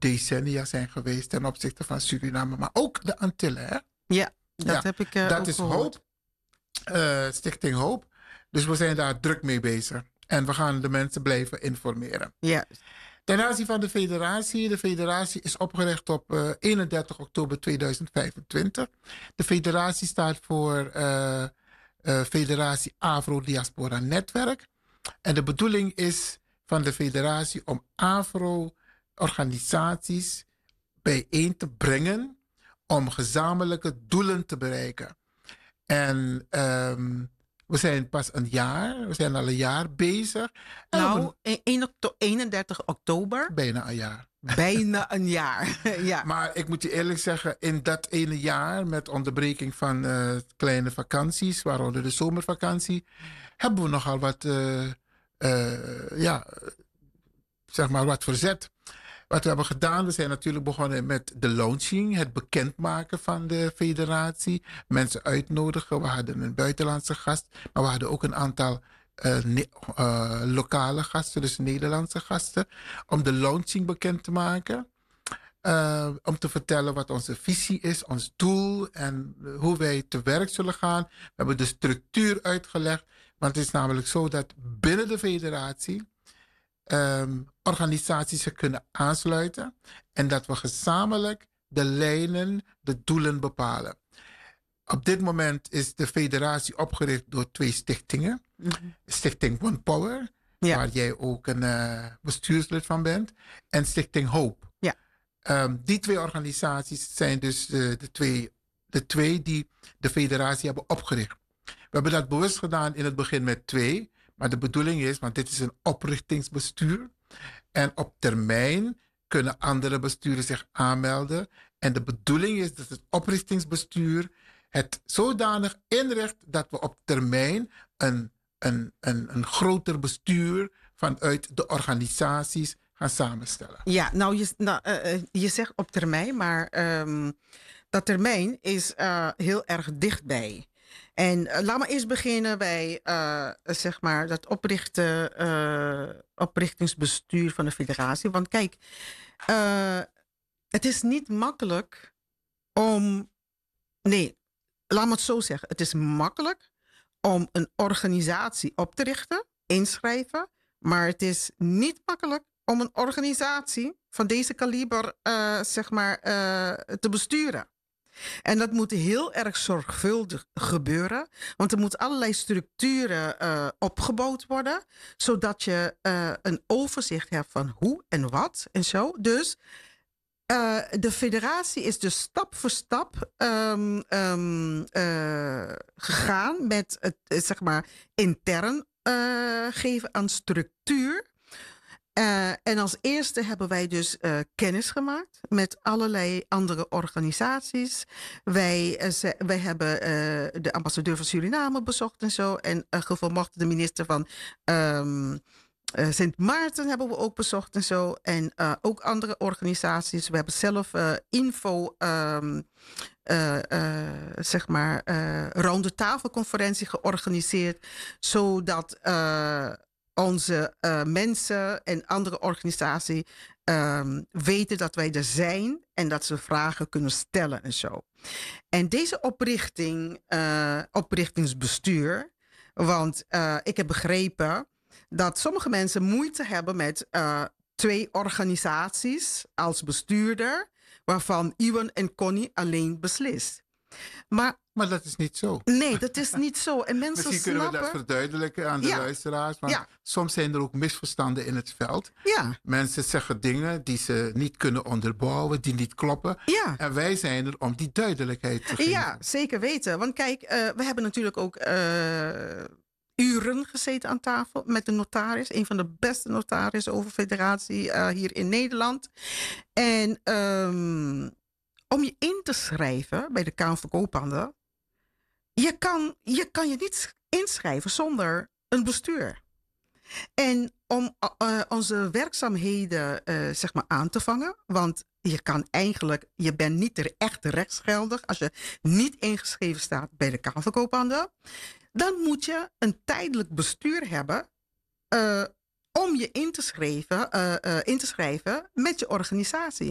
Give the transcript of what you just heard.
decennia zijn geweest ten opzichte van Suriname, maar ook de Antillen. Hè? Ja, dat heb ik dat ook is gehoord. Hoop, Stichting Hoop. Dus we zijn daar druk mee bezig. En we gaan de mensen blijven informeren. Ja, Ten aanzien van de federatie. De federatie is opgericht op 31 oktober 2025. De federatie staat voor Federatie Afro-Diaspora Netwerk. En de bedoeling is van de federatie om Afro-organisaties bijeen te brengen om gezamenlijke doelen te bereiken. En we zijn pas we zijn al een jaar bezig. En nou, 31 oktober. bijna een jaar. Bijna een jaar. Ja. Maar ik moet je eerlijk zeggen, in dat ene jaar, met onderbreking van kleine vakanties, waaronder de zomervakantie, hebben we nogal wat, zeg maar, wat verzet. Wat we hebben gedaan, we zijn natuurlijk begonnen met de launching, het bekendmaken van de federatie, mensen uitnodigen. We hadden een buitenlandse gast, maar we hadden ook een aantal lokale gasten, dus Nederlandse gasten, om de launching bekend te maken. Om te vertellen wat onze visie is, ons doel en hoe wij te werk zullen gaan. We hebben de structuur uitgelegd, want het is namelijk zo dat binnen de federatie organisaties zich kunnen aansluiten en dat we gezamenlijk de lijnen, de doelen bepalen. Op dit moment is de federatie opgericht door 2 stichtingen. Mhm. Stichting One Power, Ja. waar jij ook een bestuurslid van bent, en Stichting Hoop. Ja. Die 2 organisaties zijn dus de twee die de federatie hebben opgericht. We hebben dat bewust gedaan in het begin met 2. Maar de bedoeling is, want dit is een oprichtingsbestuur. En op termijn kunnen andere besturen zich aanmelden. En de bedoeling is dat het oprichtingsbestuur het zodanig inricht dat we op termijn een groter bestuur vanuit de organisaties gaan samenstellen. Ja, nou, je zegt op termijn, maar dat termijn is heel erg dichtbij. En laat me eerst beginnen bij zeg maar dat oprichtingsbestuur van de federatie. Want kijk, het is niet makkelijk om... Nee, laat me het zo zeggen. Het is makkelijk om een organisatie op te richten, inschrijven. Maar het is niet makkelijk om een organisatie van deze kaliber zeg maar, te besturen. En dat moet heel erg zorgvuldig gebeuren. Want er moeten allerlei structuren opgebouwd worden. Zodat je een overzicht hebt van hoe en wat en zo. Dus de federatie is dus stap voor stap gegaan met het zeg maar intern geven aan structuur. En als eerste hebben wij dus kennis gemaakt met allerlei andere organisaties. Wij hebben de ambassadeur van Suriname bezocht en zo. En gevolgd de minister van Sint Maarten hebben we ook bezocht en zo. En ook andere organisaties. We hebben zelf info, zeg maar, ronde tafelconferentie georganiseerd. Zodat onze mensen en andere organisaties weten dat wij er zijn en dat ze vragen kunnen stellen en zo. En deze oprichtingsbestuur, want ik heb begrepen dat sommige mensen moeite hebben met 2 organisaties als bestuurder, waarvan Iwan en Connie alleen beslist. Maar dat is niet zo. Nee, dat is niet zo. En mensen Misschien kunnen we dat verduidelijken aan de luisteraars. Want soms zijn er ook misverstanden in het veld. Ja. Mensen zeggen dingen die ze niet kunnen onderbouwen, die niet kloppen. Ja. En wij zijn er om die duidelijkheid te geven. Ja, zeker weten. Want kijk, we hebben natuurlijk ook uren gezeten aan tafel met de notaris. Een van de beste notarissen over federatie hier in Nederland. En om je in te schrijven bij de Kamer van Koophandel, je kan je niet inschrijven zonder een bestuur. En om onze werkzaamheden zeg maar aan te vangen, want je bent niet echt rechtsgeldig als je niet ingeschreven staat bij de Kamer van Koophandel, dan moet je een tijdelijk bestuur hebben om je in te schrijven met je organisatie.